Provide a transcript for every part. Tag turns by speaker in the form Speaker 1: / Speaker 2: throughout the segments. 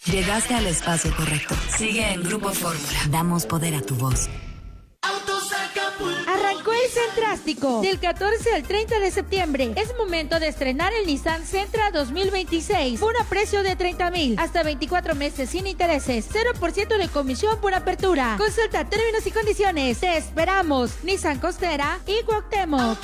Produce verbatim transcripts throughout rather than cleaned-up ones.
Speaker 1: Llegaste al espacio correcto. Sigue en Grupo Fórmula. Damos poder a tu voz.
Speaker 2: Arrancó el Centrástico del catorce al treinta de septiembre. Es momento de estrenar el Nissan Sentra dos mil veintiséis por a precio de treinta mil, hasta veinticuatro meses sin intereses, cero por ciento de comisión por apertura. Consulta términos y condiciones. Te esperamos. Nissan Costera y Cuauhtémoc.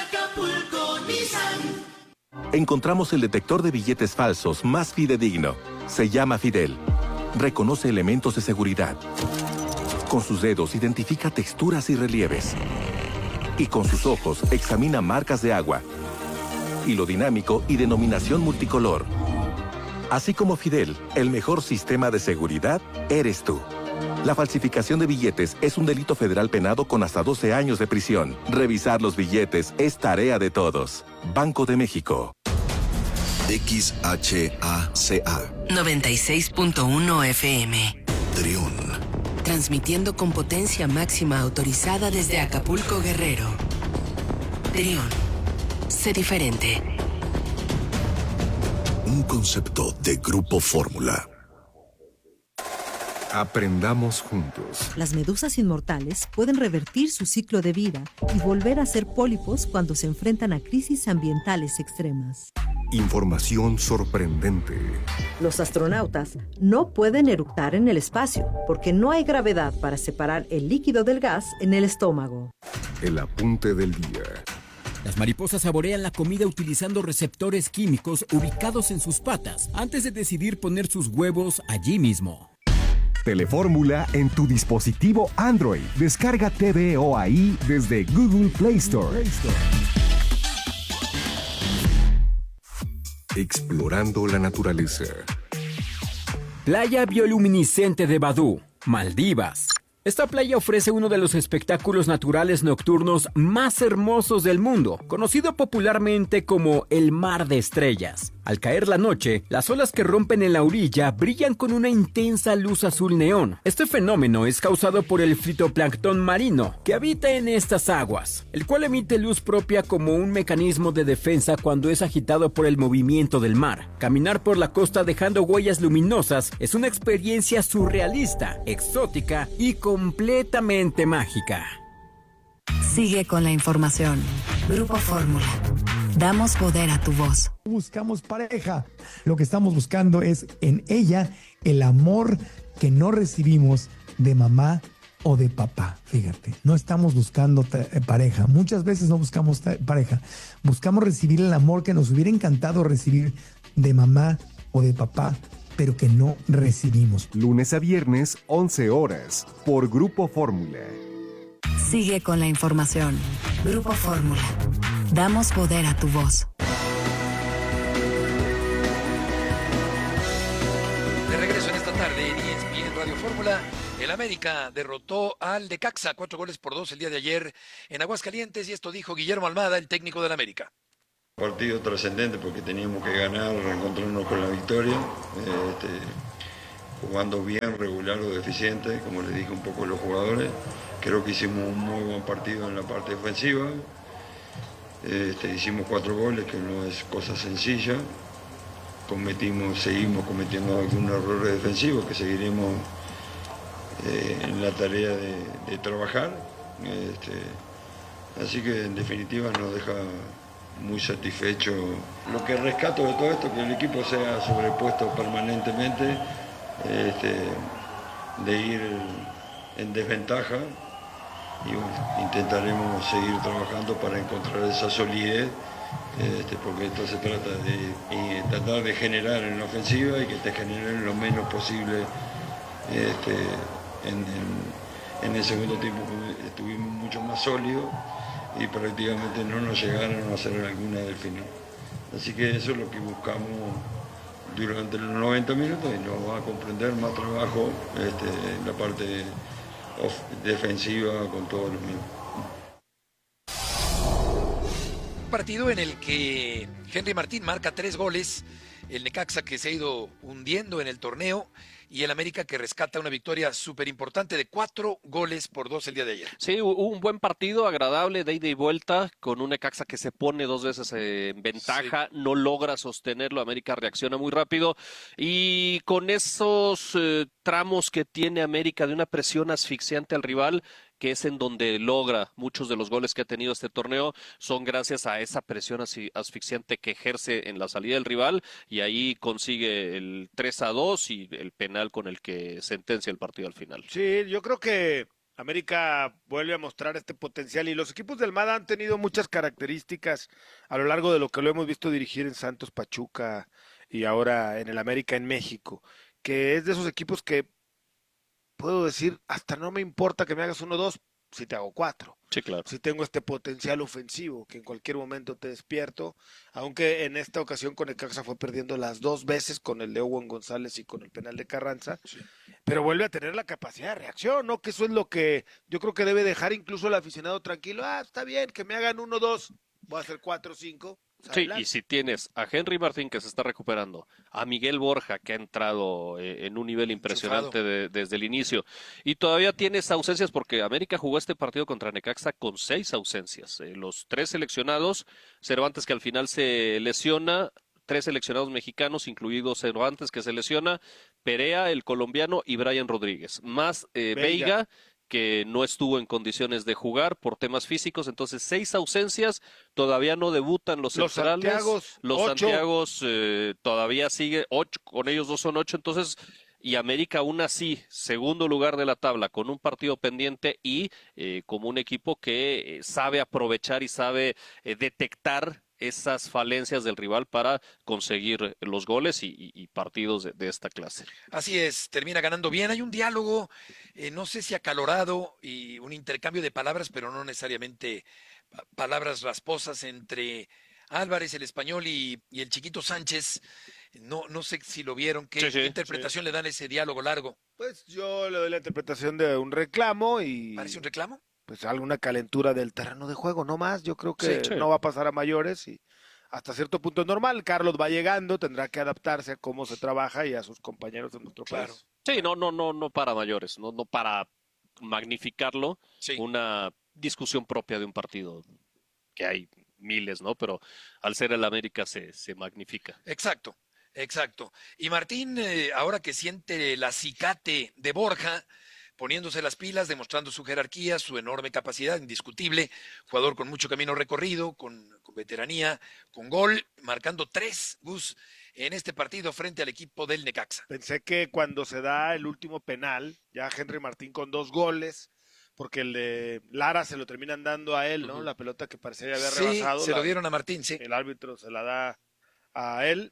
Speaker 3: Encontramos el detector de billetes falsos más fidedigno. Se llama Fidel. Reconoce elementos de seguridad. Con sus dedos identifica texturas y relieves. Y con sus ojos examina marcas de agua. Hilo dinámico y denominación multicolor. Así como Fidel, el mejor sistema de seguridad eres tú. La falsificación de billetes es un delito federal penado con hasta doce años de prisión. Revisar los billetes es tarea de todos. Banco de México.
Speaker 4: X H A C A
Speaker 1: noventa y seis punto uno F M.
Speaker 4: Trión.
Speaker 1: Transmitiendo con potencia máxima autorizada desde Acapulco, Guerrero. Trión. Sé diferente.
Speaker 4: Un concepto de Grupo Fórmula.
Speaker 5: Aprendamos juntos.
Speaker 6: Las medusas inmortales pueden revertir su ciclo de vida y volver a ser pólipos cuando se enfrentan a crisis ambientales extremas.
Speaker 5: Información sorprendente.
Speaker 6: Los astronautas no pueden eructar en el espacio porque no hay gravedad para separar el líquido del gas en el estómago.
Speaker 5: El apunte del día.
Speaker 7: Las mariposas saborean la comida utilizando receptores químicos ubicados en sus patas antes de decidir poner sus huevos allí mismo.
Speaker 8: Telefórmula en tu dispositivo Android. Descarga T V O A I desde Google Play Store.
Speaker 5: Explorando la naturaleza.
Speaker 7: Playa bioluminiscente de Badú, Maldivas. Esta playa ofrece uno de los espectáculos naturales nocturnos más hermosos del mundo, conocido popularmente como el Mar de Estrellas. Al caer la noche, las olas que rompen en la orilla brillan con una intensa luz azul neón. Este fenómeno es causado por el fitoplancton marino, que habita en estas aguas, el cual emite luz propia como un mecanismo de defensa cuando es agitado por el movimiento del mar. Caminar por la costa dejando huellas luminosas es una experiencia surrealista, exótica y completamente mágica.
Speaker 1: Sigue con la información. Grupo Fórmula. Damos poder a tu voz.
Speaker 9: Buscamos pareja. Lo que estamos buscando es en ella el amor que no recibimos de mamá o de papá. Fíjate, no estamos buscando pareja. Muchas veces no buscamos pareja. Buscamos recibir el amor que nos hubiera encantado recibir de mamá o de papá, pero que no recibimos.
Speaker 8: Lunes a viernes, once horas, por Grupo Fórmula.
Speaker 1: Sigue con la información. Grupo Fórmula. Damos poder a tu voz.
Speaker 10: De regreso en esta tarde en E S P N Radio Fórmula, el América derrotó al Necaxa cuatro goles por dos el día de ayer en Aguascalientes, y esto dijo Guillermo Almada, el técnico del América.
Speaker 11: Partido trascendente porque teníamos que ganar, reencontrarnos con la victoria, este, jugando bien, regular o deficiente, como les dije un poco a los jugadores. Creo que hicimos un muy buen partido en la parte defensiva, este, hicimos cuatro goles, que no es cosa sencilla. Cometimos, seguimos cometiendo algunos errores defensivos que seguiremos eh, en la tarea de, de trabajar. Este, así que en definitiva nos deja muy satisfecho. Lo que rescato de todo esto es que el equipo sea sobrepuesto permanentemente, este, de ir en desventaja, y bueno, intentaremos seguir trabajando para encontrar esa solidez, este, porque esto se trata de, de tratar de generar en la ofensiva y que te generen lo menos posible. Este, en, en, en el segundo tiempo estuvimos mucho más sólidos y prácticamente no nos llegaron a hacer alguna del final. Así que eso es lo que buscamos durante los noventa minutos, y nos va a comprender más trabajo este, en la parte of, defensiva con todos los mismos.
Speaker 10: Un partido en el que Henry Martín marca tres goles el Necaxa que se ha ido hundiendo en el torneo y el América que rescata una victoria súper importante de cuatro goles por dos el día de ayer.
Speaker 12: Sí, hubo un buen partido, agradable, de ida y vuelta, con un Necaxa que se pone dos veces en ventaja, sí. No logra sostenerlo, América reacciona muy rápido y con esos eh, tramos que tiene América de una presión asfixiante al rival, que es en donde logra muchos de los goles que ha tenido este torneo, son gracias a esa presión asfixiante que ejerce en la salida del rival, y ahí consigue el tres a dos y el penal con el que sentencia el partido al final.
Speaker 13: Sí, yo creo que América vuelve a mostrar este potencial, y los equipos del Almada han tenido muchas características a lo largo de lo que lo hemos visto dirigir en Santos, Pachuca y ahora en el América en México, que es de esos equipos que puedo decir, hasta no me importa que me hagas uno o dos, si te hago cuatro.
Speaker 12: Sí, claro.
Speaker 13: Si tengo este potencial ofensivo, que en cualquier momento te despierto, aunque en esta ocasión con Necaxa fue perdiendo las dos veces, con el de Owen González y con el penal de Carranza, sí. Pero vuelve a tener la capacidad de reacción, ¿no? Que eso es lo que yo creo que debe dejar incluso el aficionado tranquilo. Ah, está bien, que me hagan uno o dos, voy a hacer cuatro o cinco.
Speaker 12: Sí, y si tienes a Henry Martín que se está recuperando, a Miguel Borja que ha entrado eh, en un nivel impresionante de, desde el inicio, y todavía tienes ausencias porque América jugó este partido contra Necaxa con seis ausencias, eh, los tres seleccionados, Cervantes que al final se lesiona, tres seleccionados mexicanos, incluido Cervantes que se lesiona, Perea, el colombiano, y Brian Rodríguez, más eh, Veiga. Veiga que no estuvo en condiciones de jugar por temas físicos, entonces seis ausencias, todavía no debutan los,
Speaker 13: los
Speaker 12: centrales,
Speaker 13: Santiagos,
Speaker 12: los
Speaker 13: ocho.
Speaker 12: Santiagos eh, todavía sigue, ocho, con ellos dos son ocho, entonces, y América aún así, segundo lugar de la tabla, con un partido pendiente y eh, como un equipo que eh, sabe aprovechar y sabe eh, detectar esas falencias del rival para conseguir los goles y, y, y partidos de, de esta clase.
Speaker 10: Así es, termina ganando bien. Hay un diálogo, eh, no sé si acalorado y un intercambio de palabras, pero no necesariamente palabras rasposas entre Álvarez, el español, y, y el chiquito Sánchez. No, no sé si lo vieron. ¿Qué sí, sí, interpretación sí. le dan a ese diálogo largo?
Speaker 13: Pues yo le doy la interpretación de un reclamo y...
Speaker 10: ¿Parece un reclamo?
Speaker 13: Pues alguna calentura del terreno de juego, no más. Yo creo que sí, sí. no va a pasar a mayores y hasta cierto punto es normal. Carlos va llegando, tendrá que adaptarse a cómo se trabaja y a sus compañeros de nuestro claro. país.
Speaker 12: Sí, no, no, no, no para mayores, no, no para magnificarlo. Sí. Una discusión propia de un partido que hay miles, ¿no? Pero al ser el América se, se magnifica.
Speaker 10: Exacto, exacto. Y Martín, eh, ahora que siente el acicate de Borja, poniéndose las pilas, demostrando su jerarquía, su enorme capacidad, indiscutible, jugador con mucho camino recorrido, con, con veteranía, con gol, marcando tres, Gus, en este partido frente al equipo del Necaxa.
Speaker 13: Pensé que cuando se da el último penal, ya Henry Martín con dos goles, porque el de Lara se lo terminan dando a él, ¿no? Uh-huh. La pelota que parecía haber
Speaker 10: sí,
Speaker 13: rebasado.
Speaker 10: se
Speaker 13: la,
Speaker 10: lo dieron a Martín, sí.
Speaker 13: El árbitro se la da a él,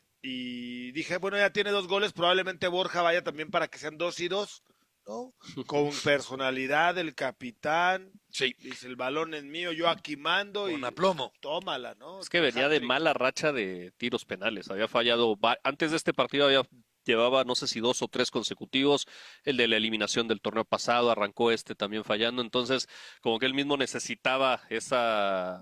Speaker 13: y dije, bueno, ya tiene dos goles, probablemente Borja vaya también para que sean dos y dos, ¿no? Con personalidad del capitán,
Speaker 10: sí.
Speaker 13: Dice, el balón es mío, yo aquí mando.
Speaker 10: Con
Speaker 13: y
Speaker 10: aplomo.
Speaker 13: Tómala, ¿no?
Speaker 12: Es que venía de mala racha de tiros penales, había fallado, antes de este partido había llevaba no sé si dos o tres consecutivos, el de la eliminación del torneo pasado, arrancó este también fallando, entonces como que él mismo necesitaba esa,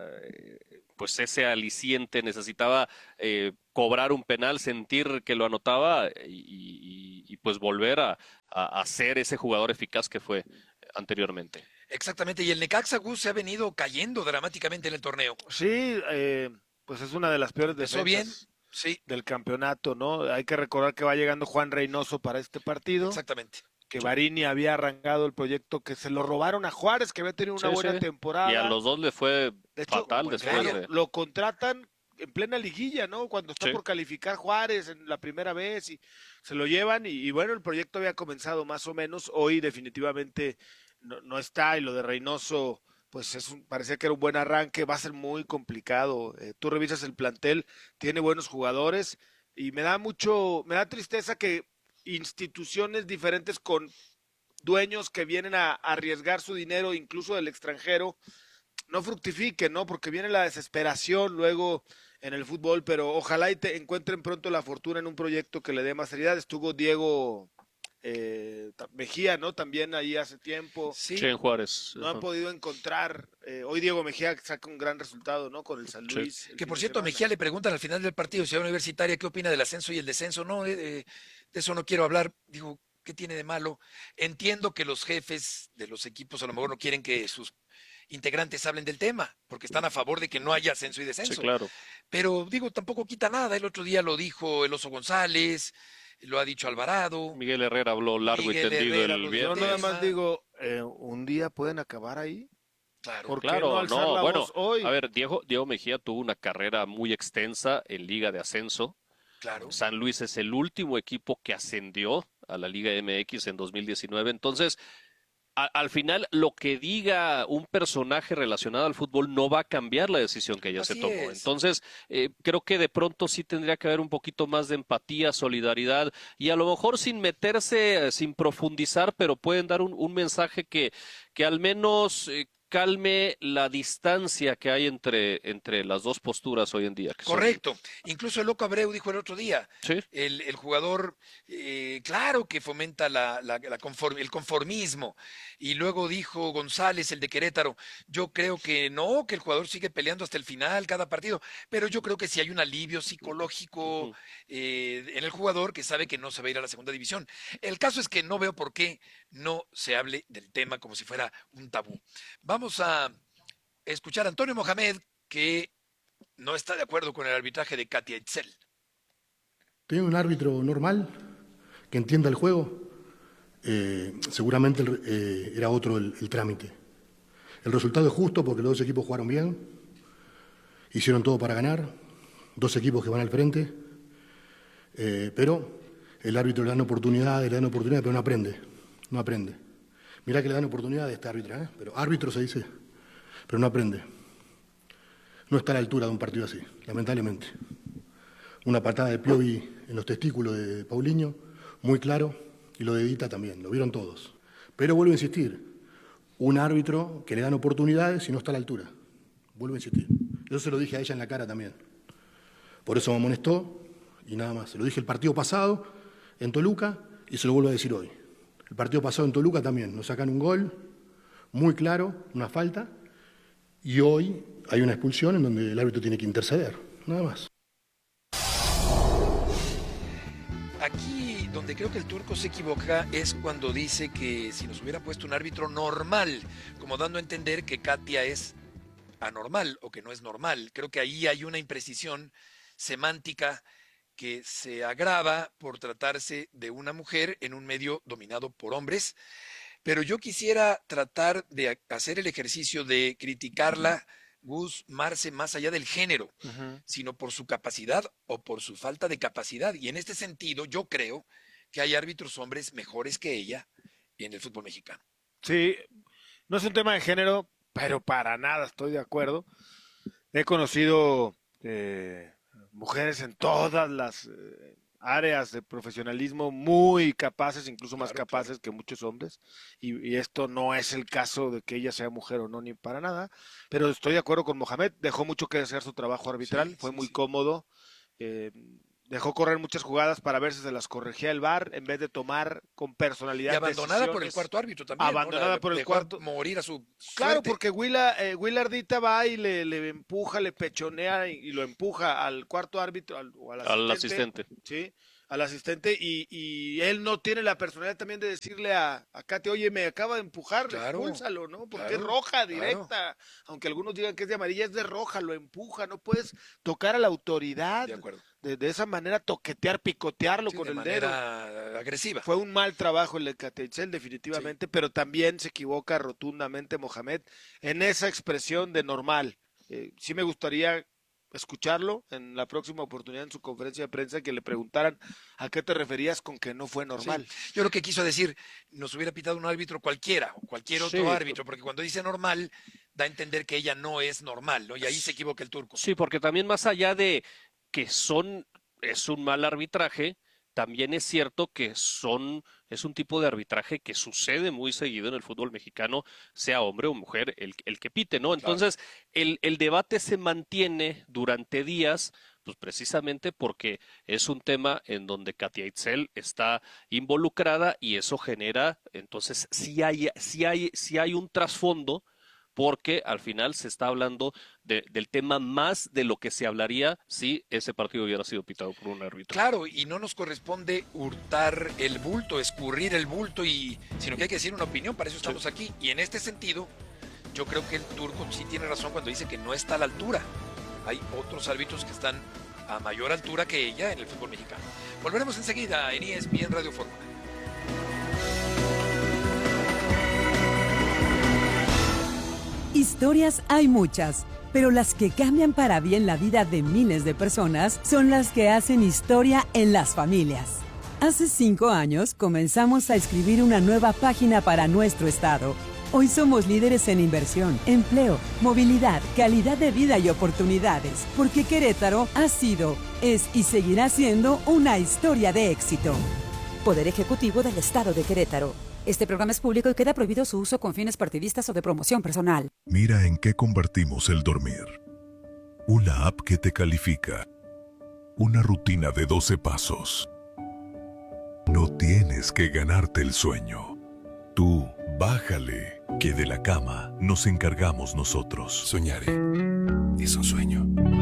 Speaker 12: pues ese aliciente, necesitaba eh, cobrar un penal, sentir que lo anotaba y, y, y pues volver a, a, a ser ese jugador eficaz que fue anteriormente.
Speaker 10: Exactamente, y el Necaxa, Gus, se ha venido cayendo dramáticamente en el torneo.
Speaker 13: Sí, eh, pues es una de las peores defensas
Speaker 10: bien. Sí.
Speaker 13: del campeonato, ¿no? Hay que recordar que va llegando Juan Reynoso para este partido.
Speaker 10: Exactamente.
Speaker 13: Que Barini había arrancado el proyecto, que se lo robaron a Juárez, que había tenido una sí, buena sí. temporada.
Speaker 12: Y a los dos le fue de hecho, fatal
Speaker 13: pues,
Speaker 12: después
Speaker 13: claro,
Speaker 12: de...
Speaker 13: Lo contratan en plena liguilla, ¿no? Cuando está sí. por calificar Juárez en la primera vez y se lo llevan y, y bueno, el proyecto había comenzado más o menos. Hoy definitivamente no, no está y lo de Reynoso... pues es un, parecía que era un buen arranque, va a ser muy complicado. Eh, tú revisas el plantel, tiene buenos jugadores y me da mucho, me da tristeza que instituciones diferentes con dueños que vienen a, a arriesgar su dinero, incluso del extranjero, no fructifiquen, ¿no? Porque viene la desesperación luego en el fútbol, pero ojalá y te encuentren pronto la fortuna en un proyecto que le dé más seriedad. Estuvo Diego eh, Mejía, ¿no? También ahí hace tiempo.
Speaker 12: Sí, sí en Juárez.
Speaker 13: No han podido encontrar. Eh, hoy Diego Mejía saca un gran resultado, ¿no? Con el San Luis.
Speaker 10: Sí. Que por cierto, a Mejía le preguntan al final del partido, Ciudad Universitaria, ¿qué opina del ascenso y el descenso? No, eh, de eso no quiero hablar. Digo, ¿qué tiene de malo? Entiendo que los jefes de los equipos a lo mejor no quieren que sus integrantes hablen del tema, porque están a favor de que no haya ascenso y descenso.
Speaker 12: Sí, claro.
Speaker 10: Pero digo, tampoco quita nada. El otro día lo dijo el Oso González, lo ha dicho Alvarado.
Speaker 12: Miguel Herrera habló largo
Speaker 10: Miguel
Speaker 12: y tendido
Speaker 10: Herrera
Speaker 12: el
Speaker 10: lo
Speaker 12: viernes.
Speaker 13: Yo nada más digo, eh, un día pueden acabar ahí.
Speaker 10: Claro,
Speaker 13: ¿Por qué
Speaker 12: claro,
Speaker 13: no alzar
Speaker 12: no,
Speaker 13: la
Speaker 12: bueno,
Speaker 13: voz hoy?
Speaker 12: a ver, Diego, Diego Mejía tuvo una carrera muy extensa en Liga de Ascenso.
Speaker 10: Claro.
Speaker 12: San Luis es el último equipo que ascendió a la Liga M X en dos mil diecinueve. Entonces, a, al final, lo que diga un personaje relacionado al fútbol no va a cambiar la decisión que ya
Speaker 10: Así
Speaker 12: se tomó.
Speaker 10: es.
Speaker 12: Entonces, eh, creo que de pronto sí tendría que haber un poquito más de empatía, solidaridad y a lo mejor sin meterse, eh, sin profundizar, pero pueden dar un, un mensaje que, que al menos eh, calme la distancia que hay entre, entre las dos posturas hoy en día. Que
Speaker 10: Correcto. Son... Incluso el Loco Abreu dijo el otro día,
Speaker 12: ¿sí?
Speaker 10: el, el jugador, eh, claro que fomenta la, la, la conform, el conformismo. Y luego dijo González, el de Querétaro, yo creo que no, que el jugador sigue peleando hasta el final, cada partido. Pero yo creo que sí hay un alivio psicológico uh-huh. eh, en el jugador que sabe que no se va a ir a la segunda división. El caso es que no veo por qué no se hable del tema como si fuera un tabú. Vamos a escuchar a Antonio Mohamed, que no está de acuerdo con el arbitraje de Katia Itzel.
Speaker 14: Tiene un árbitro normal, que entienda el juego. Eh, seguramente el, eh, era otro el, el trámite. El resultado es justo porque los dos equipos jugaron bien, hicieron todo para ganar, dos equipos que van al frente, eh, pero el árbitro le dan oportunidades, le dan oportunidades, pero no aprende, no aprende. Mirá que le dan oportunidades a este árbitro, ¿eh? Pero árbitro se dice, pero no aprende. No está a la altura de un partido así, lamentablemente. Una patada de Piovi en los testículos de Paulinho, muy claro, y lo de Dita también, lo vieron todos. Pero vuelvo a insistir, un árbitro que le dan oportunidades y no está a la altura. Vuelvo a insistir. Yo se lo dije a ella en la cara también. Por eso me amonestó y nada más. Se lo dije el partido pasado en Toluca y se lo vuelvo a decir hoy. El partido pasado en Toluca también, nos sacan un gol muy claro, una falta, y hoy hay una expulsión en donde el árbitro tiene que interceder, nada más.
Speaker 10: Aquí donde creo que el Turco se equivoca es cuando dice que si nos hubiera puesto un árbitro normal, como dando a entender que Katia es anormal o que no es normal. Creo que ahí hay una imprecisión semántica que se agrava por tratarse de una mujer en un medio dominado por hombres, pero yo quisiera tratar de hacer el ejercicio de criticarla, Gus, Marce, más allá del género, uh-huh. sino por su capacidad o por su falta de capacidad. Y en este sentido, yo creo que hay árbitros hombres mejores que ella en el fútbol mexicano.
Speaker 13: Sí, no es un tema de género, pero para nada estoy de acuerdo. He conocido... Eh... mujeres en todas las eh, áreas de profesionalismo muy capaces, incluso claro, más capaces claro. que muchos hombres, y, y esto no es el caso de que ella sea mujer o no, ni para nada, pero estoy de acuerdo con Mohamed, dejó mucho que hacer su trabajo arbitral, sí, fue sí, muy sí. cómodo, eh, dejó correr muchas jugadas para ver si se las corregía el V A R en vez de tomar con personalidad.
Speaker 10: Y abandonada por el cuarto árbitro también.
Speaker 13: Abandonada
Speaker 10: ¿no?
Speaker 13: por el cuarto.
Speaker 10: Morir a su
Speaker 13: Claro,
Speaker 10: suerte.
Speaker 13: porque Willa, eh, Willardita va y le, le empuja, le pechonea y, y lo empuja al cuarto árbitro al, o al asistente.
Speaker 12: Al asistente.
Speaker 13: Sí, al asistente y, y él no tiene la personalidad también de decirle a, a Katy, oye, me acaba de empujar, claro, expúlsalo, ¿no? Porque claro, es roja, directa. Claro. Aunque algunos digan que es de amarilla, es de roja, lo empuja, no puedes tocar a la autoridad.
Speaker 10: De acuerdo.
Speaker 13: De, de esa manera toquetear, picotearlo sí, con
Speaker 10: de
Speaker 13: el dedo.
Speaker 10: agresiva.
Speaker 13: Fue un mal trabajo el de Katia Itzel, definitivamente, sí. pero también se equivoca rotundamente Mohamed en esa expresión de normal. Eh, sí me gustaría escucharlo en la próxima oportunidad en su conferencia de prensa, que le preguntaran a qué te referías con que no fue normal.
Speaker 10: Sí. Yo lo que quiso decir, nos hubiera pitado un árbitro cualquiera, o cualquier otro sí. árbitro, porque cuando dice normal, da a entender que ella no es normal, ¿no? Y ahí se equivoca el Turco.
Speaker 12: Sí, porque también más allá de que son, es un mal arbitraje, también es cierto que son, es un tipo de arbitraje que sucede muy seguido en el fútbol mexicano, sea hombre o mujer, el, el que pite, ¿no? Entonces, claro. el, el debate se mantiene durante días Pues precisamente porque es un tema en donde Katia Itzel está involucrada y eso genera, entonces sí hay, sí hay, sí hay un trasfondo, porque al final se está hablando de, del tema más de lo que se hablaría si ese partido hubiera sido pitado por un árbitro.
Speaker 10: Claro, y no nos corresponde hurtar el bulto, escurrir el bulto, y sino que hay que decir una opinión, para eso estamos sí. aquí. Y en este sentido, yo creo que el turco sí tiene razón cuando dice que no está a la altura. Hay otros árbitros que están a mayor altura que ella en el fútbol mexicano. Volveremos enseguida en E S P N Radio Fórmula.
Speaker 1: Historias hay muchas, pero las que cambian para bien la vida de miles de personas son las que hacen historia en las familias. Hace cinco años comenzamos a escribir una nueva página para nuestro estado. Hoy somos líderes en inversión, empleo, movilidad, calidad de vida y oportunidades, porque Querétaro ha sido, es y seguirá siendo una historia de éxito.
Speaker 15: Poder Ejecutivo del Estado de Querétaro. Este programa es público y queda prohibido su uso con fines partidistas o de promoción personal.
Speaker 16: Mira en qué convertimos el dormir. Una app que te califica. Una rutina de doce pasos. No tienes que ganarte el sueño. Tú, bájale, que de la cama nos encargamos nosotros.
Speaker 5: Soñaré. Es un sueño.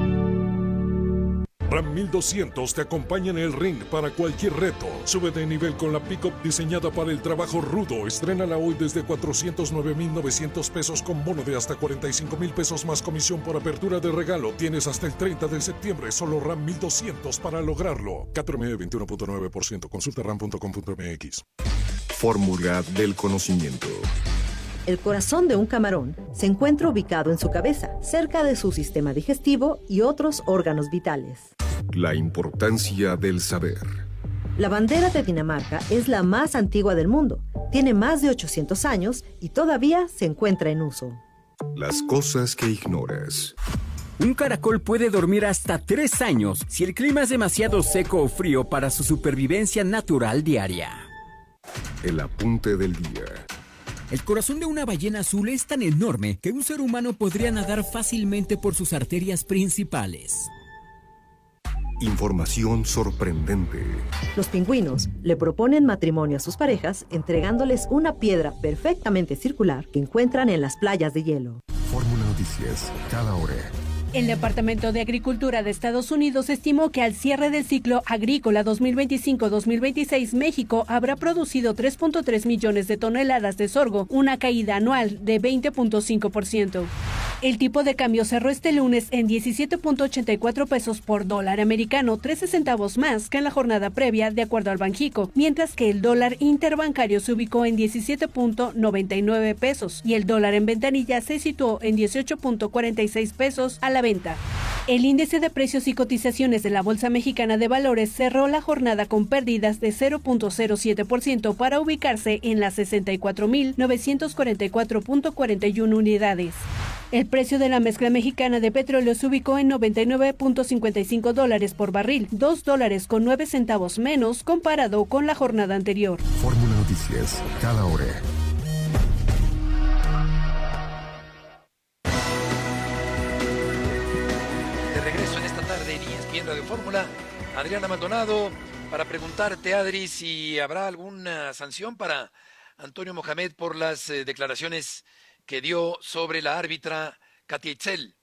Speaker 17: Ram mil doscientos te acompaña en el ring para cualquier reto. Sube de nivel con la pick-up diseñada para el trabajo rudo. Estrénala hoy desde cuatrocientos nueve mil novecientos pesos con bono de hasta cuarenta y cinco mil pesos más comisión por apertura de regalo. Tienes hasta el treinta de septiembre. Solo Ram mil doscientos para lograrlo. Cat promedio veintiuno punto nueve por ciento. Consulta ram punto com punto m x.
Speaker 5: Fórmula del conocimiento.
Speaker 6: El corazón de un camarón se encuentra ubicado en su cabeza, cerca de su sistema digestivo y otros órganos vitales.
Speaker 5: La importancia del saber.
Speaker 6: La bandera de Dinamarca es la más antigua del mundo. Tiene más de ochocientos años y todavía se encuentra en uso.
Speaker 5: Las cosas que ignoras.
Speaker 7: Un caracol puede dormir hasta tres años si el clima es demasiado seco o frío para su supervivencia natural diaria.
Speaker 5: El apunte del día.
Speaker 7: El corazón de una ballena azul es tan enorme que un ser humano podría nadar fácilmente por sus arterias principales.
Speaker 5: Información sorprendente.
Speaker 6: Los pingüinos le proponen matrimonio a sus parejas entregándoles una piedra perfectamente circular que encuentran en las playas de hielo.
Speaker 5: Fórmula Noticias, cada hora.
Speaker 2: El Departamento de Agricultura de Estados Unidos estimó que al cierre del ciclo agrícola dos mil veinticinco dos mil veintiséis, México habrá producido tres punto tres millones de toneladas de sorgo, una caída anual de veinte punto cinco por ciento. El tipo de cambio cerró este lunes en diecisiete punto ochenta y cuatro pesos por dólar americano, trece centavos más que en la jornada previa, de acuerdo al Banjico, mientras que el dólar interbancario se ubicó en diecisiete punto noventa y nueve pesos y el dólar en ventanilla se situó en dieciocho punto cuarenta y seis pesos a la venta. El índice de precios y cotizaciones de la Bolsa Mexicana de Valores cerró la jornada con pérdidas de cero punto cero siete por ciento para ubicarse en las sesenta y cuatro mil novecientos cuarenta y cuatro punto cuarenta y uno unidades. El precio de la mezcla mexicana de petróleo se ubicó en noventa y nueve punto cincuenta y cinco dólares por barril, dos dólares con nueve centavos menos comparado con la jornada anterior.
Speaker 5: Fórmula Noticias, cada hora.
Speaker 10: De regreso en esta tarde en E S P N Radio Fórmula, Adriana Maldonado, para preguntarte, Adri, si habrá alguna sanción para Antonio Mohamed por las eh, declaraciones que dio sobre la árbitra Katia Itzel.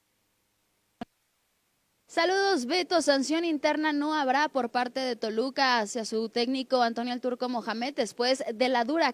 Speaker 18: Saludos, Beto. Sanción interna no habrá por parte de Toluca hacia su técnico Antonio El Turco Mohamed después de la dura